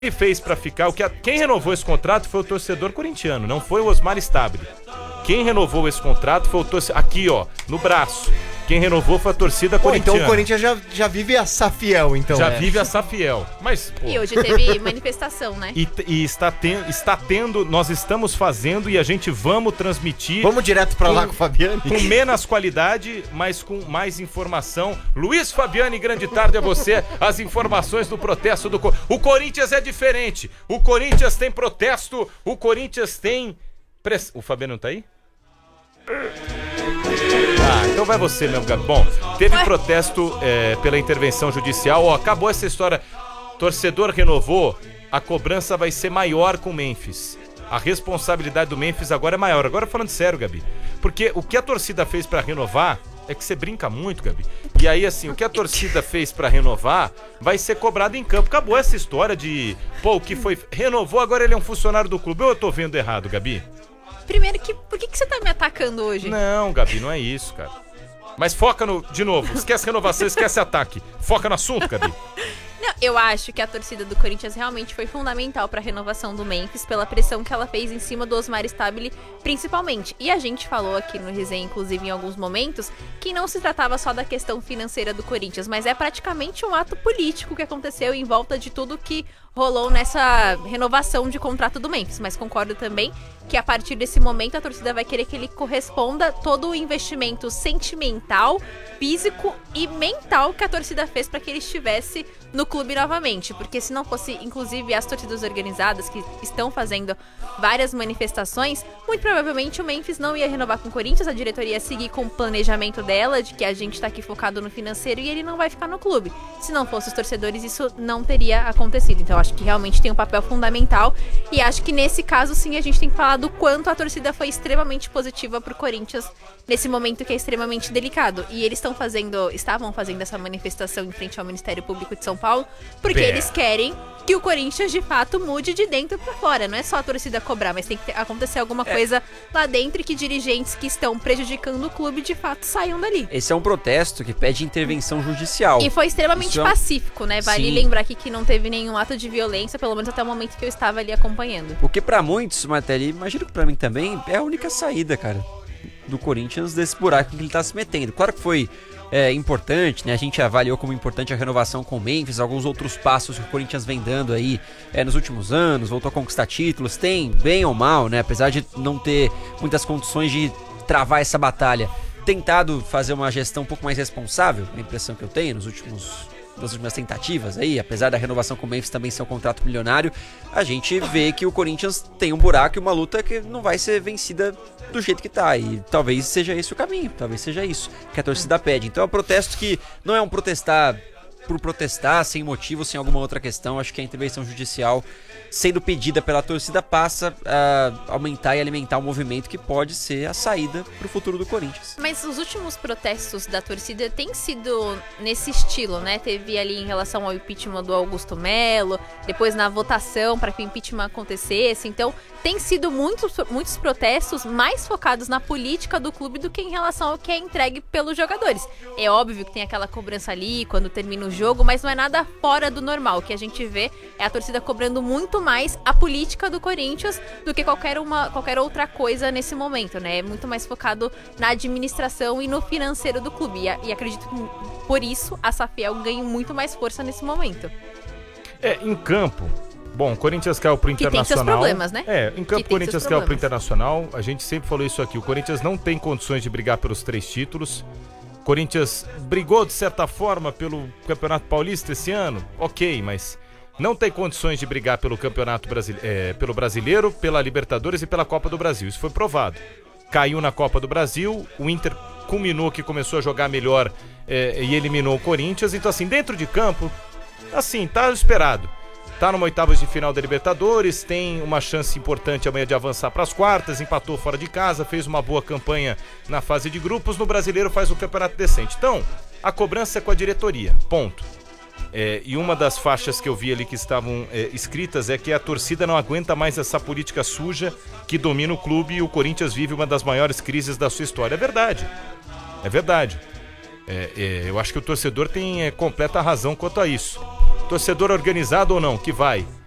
Ele fez pra ficar, quem renovou esse contrato foi o torcedor corintiano, não foi o Osmar Stabile. Quem renovou esse contrato foi o torcedor, aqui ó, no braço. Quem renovou foi a torcida corintiana. Então o Corinthians já vive a Safiel, então. Já vive a Safiel. Mas, e hoje teve manifestação, né? E está tendo, nós estamos fazendo e a gente vamos transmitir. Vamos direto pra lá com o Fabiane? Com menos qualidade, mas com mais informação. Luiz Fabiane, grande tarde a você. As informações do protesto do O Corinthians é diferente. O Corinthians tem protesto. O Corinthians tem... O Fabiano não tá aí? Então vai você mesmo, Gabi. Bom, teve protesto pela intervenção judicial. Ó, acabou essa história. Torcedor renovou, a cobrança vai ser maior com o Memphis. A responsabilidade do Memphis agora é maior. Agora falando sério, Gabi. Porque o que a torcida fez pra renovar é que você brinca muito, Gabi. E aí, assim, o que a torcida fez pra renovar vai ser cobrado em campo. Acabou essa história de, o que foi... Renovou, agora ele é um funcionário do clube. Ou eu tô vendo errado, Gabi? Primeiro, por que você tá me atacando hoje? Não, Gabi, não é isso, cara. Mas foca no... De novo, esquece renovação, esquece ataque. Foca no assunto, Gabi. Não, eu acho que a torcida do Corinthians realmente foi fundamental para a renovação do Memphis, pela pressão que ela fez em cima do Osmar Stabile, principalmente. E a gente falou aqui no resenha, inclusive em alguns momentos, que não se tratava só da questão financeira do Corinthians, mas é praticamente um ato político que aconteceu em volta de tudo que rolou nessa renovação de contrato do Memphis. Mas concordo também que a partir desse momento a torcida vai querer que ele corresponda todo o investimento sentimental, físico e mental que a torcida fez para que ele estivesse no clube novamente, porque se não fosse, inclusive, as torcidas organizadas que estão fazendo várias manifestações, muito provavelmente o Memphis não ia renovar com o Corinthians, a diretoria ia seguir com o planejamento dela, de que a gente tá aqui focado no financeiro e ele não vai ficar no clube. Se não fosse os torcedores, isso não teria acontecido. Então acho que realmente tem um papel fundamental e acho que nesse caso sim a gente tem que falar do quanto a torcida foi extremamente positiva pro Corinthians nesse momento que é extremamente delicado. E eles estavam fazendo essa manifestação em frente ao Ministério Público de São Paulo, porque eles querem que o Corinthians de fato mude de dentro pra fora. Não é só a torcida cobrar, mas tem que acontecer alguma coisa lá dentro e que dirigentes que estão prejudicando o clube de fato saiam dali. Esse é um protesto que pede intervenção judicial. E foi extremamente pacífico, né? Vale lembrar aqui que não teve nenhum ato de violência, pelo menos até o momento que eu estava ali acompanhando. Porque pra muitos, Martelli, imagino que pra mim também, é a única saída, cara, do Corinthians desse buraco que ele tá se metendo. Claro que foi importante, né? A gente avaliou como importante a renovação com o Memphis, alguns outros passos que o Corinthians vem dando aí nos últimos anos, voltou a conquistar títulos, tem bem ou mal, né? Apesar de não ter muitas condições de travar essa batalha, tentado fazer uma gestão um pouco mais responsável, a impressão que eu tenho nas últimas tentativas aí, apesar da renovação com o Memphis também ser um contrato milionário, a gente vê que o Corinthians tem um buraco e uma luta que não vai ser vencida do jeito que tá, e talvez seja esse o caminho, talvez seja isso que a torcida pede. Então é um protesto que não é um protestar por protestar, sem motivo, sem alguma outra questão. Acho que a intervenção judicial sendo pedida pela torcida passa a aumentar e alimentar um movimento que pode ser a saída pro futuro do Corinthians. Mas os últimos protestos da torcida têm sido nesse estilo, né? Teve ali em relação ao impeachment do Augusto Melo, depois na votação para que o impeachment acontecesse. Então, tem sido muitos protestos mais focados na política do clube do que em relação ao que é entregue pelos jogadores. É óbvio que tem aquela cobrança ali quando termina o jogo, mas não é nada fora do normal. O que a gente vê é a torcida cobrando muito mais a política do Corinthians do que qualquer outra coisa nesse momento, né? É muito mais focado na administração e no financeiro do clube. E acredito que por isso a Safiel ganha muito mais força nesse momento. Em campo, bom, o Corinthians caiu pro Internacional. Que tem seus problemas, né? Em campo o Corinthians caiu pro Internacional. A gente sempre falou isso aqui. O Corinthians não tem condições de brigar pelos 3 títulos. O Corinthians brigou, de certa forma, pelo Campeonato Paulista esse ano. Ok, mas não tem condições de brigar pelo Campeonato pelo Brasileiro, pela Libertadores e pela Copa do Brasil. Isso foi provado. Caiu na Copa do Brasil, o Inter culminou que começou a jogar melhor e eliminou o Corinthians. Então, assim, dentro de campo, assim, tá esperado. Tá numa oitavas de final da Libertadores, tem uma chance importante amanhã de avançar para as quartas, empatou fora de casa, fez uma boa campanha na fase de grupos, no Brasileiro faz um campeonato decente. Então, a cobrança é com a diretoria, ponto. E uma das faixas que eu vi ali que estavam escritas é que a torcida não aguenta mais essa política suja que domina o clube e o Corinthians vive uma das maiores crises da sua história. É verdade, é verdade. Eu acho que o torcedor tem completa razão quanto a isso. Torcedor organizado ou não, que vai.